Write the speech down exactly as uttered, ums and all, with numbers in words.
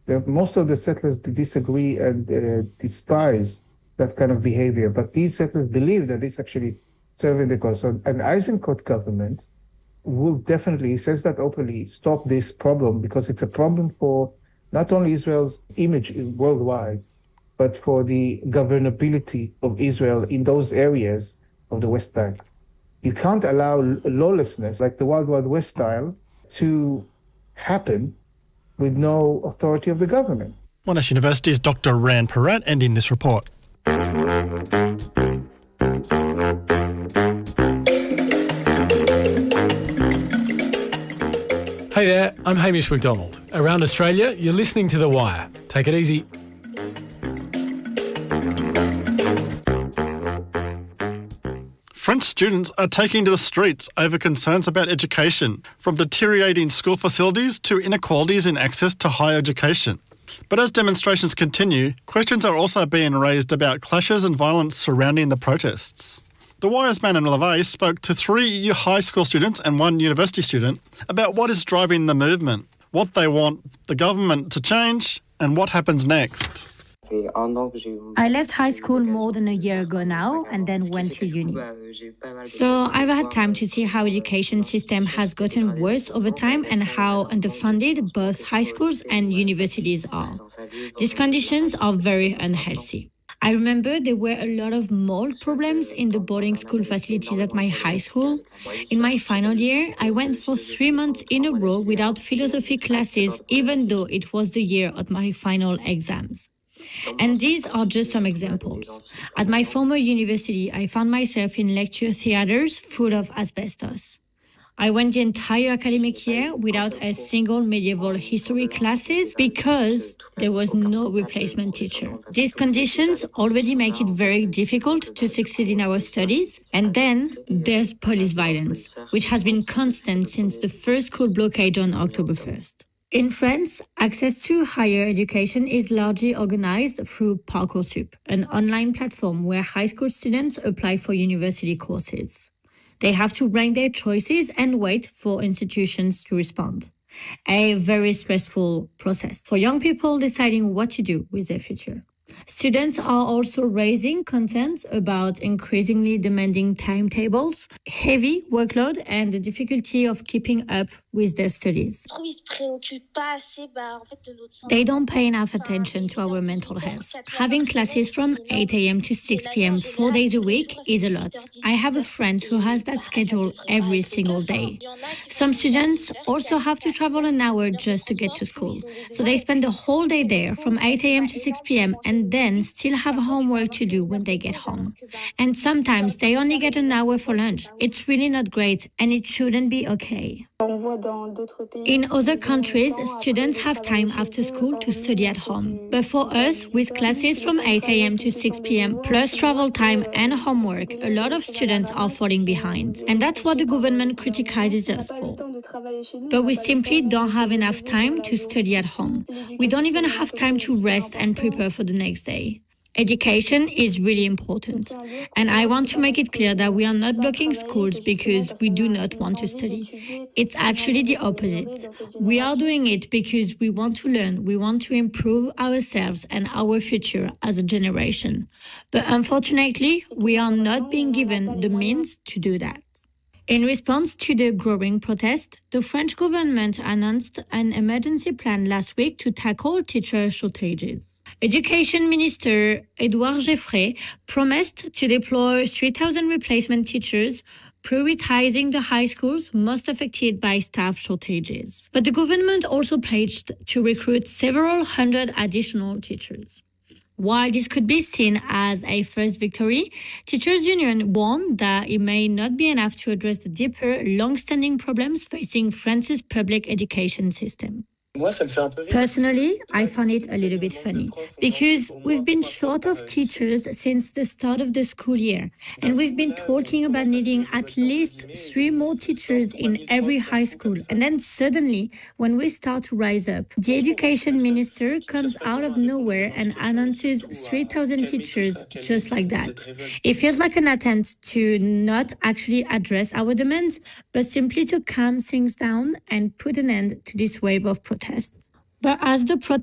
The, most of the settlers disagree and uh, despise that kind of behavior, but these settlers believe that it's actually serving the cause. So an Eisenkot government will definitely, he says that openly, stop this problem because it's a problem for not only Israel's image worldwide, but for the governability of Israel in those areas of the West Bank. You can't allow lawlessness like the Wild Wild West style to happen with no authority of the government. Monash University's Doctor Ran Porat ending this report. Hey there, I'm Hamish McDonald. Around Australia, you're listening to The Wire. Take it easy. French students are taking to the streets over concerns about education, from deteriorating school facilities to inequalities in access to higher education. But as demonstrations continue, questions are also being raised about clashes and violence surrounding the protests. The Wire's Manon Levay spoke to three high school students and one university student about what is driving the movement, what they want the government to change, and what happens next. I left high school more than a year ago now and then went to uni. So I've had time to see how education system has gotten worse over time and how underfunded both high schools and universities are. These conditions are very unhealthy. I remember there were a lot of mold problems in the boarding school facilities at my high school. In my final year, I went for three months in a row without philosophy classes, even though it was the year of my final exams. And these are just some examples. At my former university, I found myself in lecture theatres full of asbestos. I went the entire academic year without a single medieval history classes because there was no replacement teacher. These conditions already make it very difficult to succeed in our studies. And then there's police violence, which has been constant since the first school blockade on October first. In France, access to higher education is largely organized through Parcoursup, an online platform where high school students apply for university courses. They have to rank their choices and wait for institutions to respond. A very stressful process for young people deciding what to do with their future. Students are also raising concerns about increasingly demanding timetables, heavy workload, and the difficulty of keeping up with their studies. They don't pay enough attention to our mental health. Having classes from eight a.m. to six p.m. four days a week is a lot. I have a friend who has that schedule every single day. Some students also have to travel an hour just to get to school. So they spend the whole day there from eight a.m. to six p.m. and and then still have homework to do when they get home. And sometimes they only get an hour for lunch. It's really not great, and it shouldn't be okay. In other countries, students have time after school to study at home. But for us, with classes from eight a.m. to six p.m., plus travel time and homework, a lot of students are falling behind. And that's what the government criticizes us for. But we simply don't have enough time to study at home. We don't even have time to rest and prepare for the next day. Education is really important, and I want to make it clear that we are not blocking schools because we do not want to study. It's actually the opposite. We are doing it because we want to learn, we want to improve ourselves and our future as a generation. But unfortunately, we are not being given the means to do that. In response to the growing protest, the French government announced an emergency plan last week to tackle teacher shortages. Education Minister Edouard Geoffrey promised to deploy three thousand replacement teachers, prioritizing the high schools most affected by staff shortages. But the government also pledged to recruit several hundred additional teachers. While this could be seen as a first victory, Teachers Union warned that it may not be enough to address the deeper, long-standing problems facing France's public education system. Personally, I found it a little bit funny because we've been short of teachers since the start of the school year, and we've been talking about needing at least three more teachers in every high school. And then suddenly, when we start to rise up, the education minister comes out of nowhere and announces three thousand teachers just like that. It feels like an attempt to not actually address our demands, but simply to calm things down and put an end to this wave of protest. But as the protest